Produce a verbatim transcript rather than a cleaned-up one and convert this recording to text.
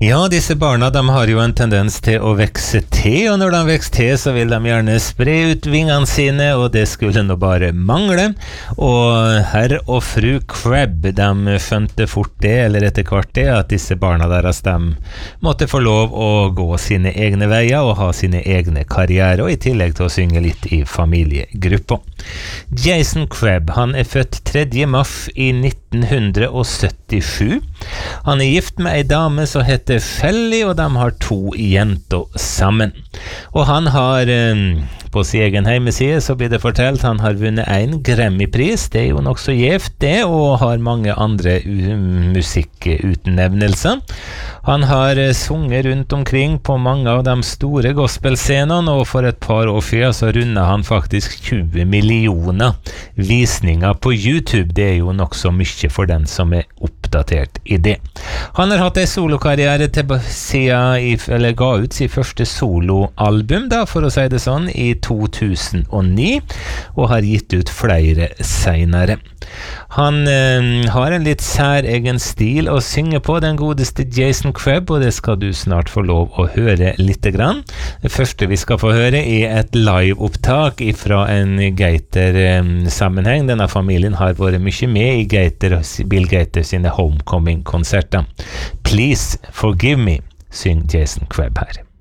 Ja, disse barna de har jo en tendens til å vekse til, og når de vekser til så vil de gjerne spre ut vingene sine, og det skulle nå bare mangle. Og herr og fru Crab, de skjønte fort det, eller etter hvert det, at disse barna deres, de måtte få lov å gå sine egne veier og ha sine egne karriere, og i tillegg til å synge litt i familiegrupper. Jason Crab, han er født tredje mars i nitten syttisju. Han er gift med ei dame som heter Felly, og de har to jenter sammen. Og han har, på sin egen hjemmeside, så blir det fortalt, han har vunnet en Grammy-pris, det er jo nok så gjevt det, og har mange andre musikkutnevnelser. Han har sunget rundt omkring på mange av de store gospelscenene, og for et par år siden så rundet han faktisk tjue millioner visninger på YouTube. Det er jo nok så mye for den som er oppdatert i det. Han har hatt en solokarriere til siden, eller ga ut sin første soloalbum, da, for å si det sånn, i to tusen og ni, og har gitt ut flere senere. Han eh, har en litt særegen stil å synge på, den godeste Jason Crab, og det skal du snart få lov å høre litt grann. Det første vi skal få høre er et live-opptak fra en Gaiter-sammenheng. Denne familien har vært mye med i Gaiter, Bill Gaiter sine Homecoming-konserter. Please forgive me, synger Jason Crab her.